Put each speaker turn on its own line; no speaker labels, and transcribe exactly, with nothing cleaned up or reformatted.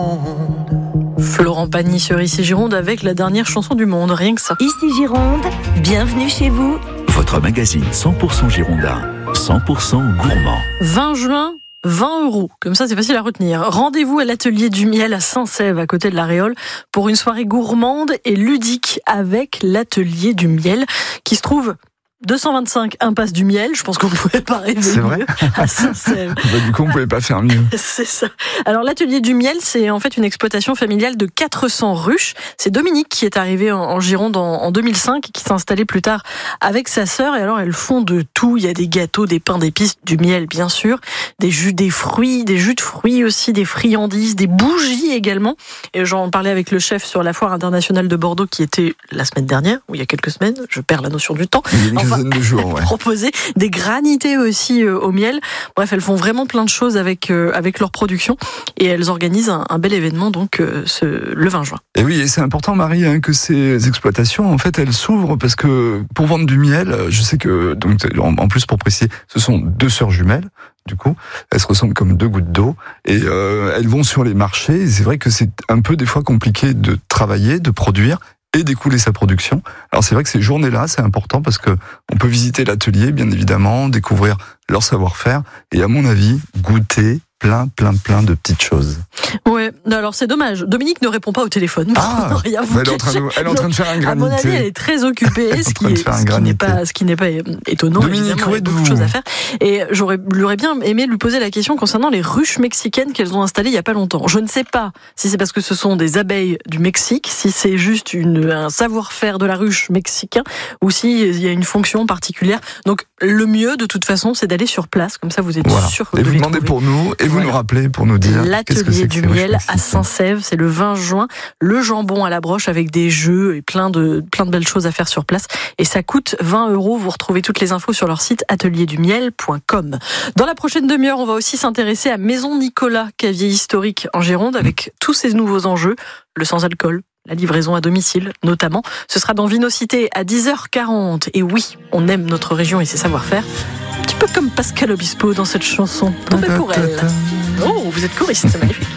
Florent Pagny sur Ici Gironde avec la dernière chanson du monde, rien que ça.
Ici Gironde, bienvenue chez vous.
Votre magazine cent pour cent girondin, cent pour cent gourmand.
vingt juin, vingt euros. Comme ça, c'est facile à retenir. Rendez-vous à l'atelier du miel à Saint-Sève, à côté de la Réole, pour une soirée gourmande et ludique avec l'atelier du miel qui se trouve deux cent vingt-cinq impasse du Miel. Je pense qu'on ne pouvait pas rêver
C'est vrai
à Saint-Sève.
Bah, du coup, on ne pouvait pas faire mieux.
C'est ça. Alors, l'atelier du miel, c'est en fait une exploitation familiale de quatre cents ruches. C'est Dominique qui est arrivé en Gironde en deux mille cinq et qui s'est installé plus tard avec sa sœur. Et alors, elles font de tout. Il y a des gâteaux, des pains d'épices, du miel, bien sûr, des jus, des fruits, des jus de fruits aussi, des friandises, des bougies également. Et j'en parlais avec le chef sur la foire internationale de Bordeaux qui était la semaine dernière, ou il y a quelques semaines. Je perds la notion du temps.
Il y a une quinzaine de jours, ouais.
Proposer des granités aussi euh, au miel. Bref, elles font vraiment plein de choses avec euh, avec leur production et elles organisent un, un bel événement donc euh, ce, le vingt juin.
Et oui, et c'est important, Marie, hein, que ces exploitations, en fait, elles s'ouvrent parce que pour vendre du miel, je sais que donc en, en plus pour préciser, ce sont deux sœurs jumelles. Du coup, elles se ressemblent comme deux gouttes d'eau et euh, elles vont sur les marchés. Et c'est vrai que c'est un peu des fois compliqué de travailler, de produire et d'écouler sa production. Alors c'est vrai que ces journées-là, c'est important parce que on peut visiter l'atelier, bien évidemment, découvrir leur savoir-faire et à mon avis, goûter plein, plein, plein de petites choses.
Ouais, alors c'est dommage. Dominique ne répond pas au téléphone.
Ah,
non, rien
elle, est en train de, elle est en train de faire un granité.
À mon avis, elle est très occupée, ce qui, est, ce qui n'est pas, ce qui n'est pas étonnant.
Dominique,
évidemment, il y a beaucoup de choses à faire. Et j'aurais, j'aurais bien aimé lui poser la question concernant les ruches mexicaines qu'elles ont installées il y a pas longtemps. Je ne sais pas si c'est parce que ce sont des abeilles du Mexique, si c'est juste une, un savoir-faire de la ruche mexicain, ou s'il y a une fonction particulière. Donc le mieux, de toute façon, c'est d'aller sur place. Comme ça, vous êtes
voilà.
sûr que
et
vous
vous
les
demandez
trouvez.
pour nous et vous
voilà.
nous rappelez pour nous dire
l'atelier
qu'est-ce que
du
c'est que
miel à Saint-Sève, c'est le vingt juin, le jambon à la broche avec des jeux et plein de, plein de belles choses à faire sur place. Et ça coûte vingt euros. Vous retrouvez toutes les infos sur leur site atelier du miel point com. Dans la prochaine demi-heure, on va aussi s'intéresser à Maison Nicolas, cavier historique en Gironde, avec tous ces nouveaux enjeux, le sans-alcool, la livraison à domicile notamment. Ce sera dans Vinocité à dix heures quarante. Et oui, on aime notre région et ses savoir-faire. Un petit peu comme Pascal Obispo dans cette chanson. Tombé pour elle. Oh, vous êtes choriste, c'est magnifique.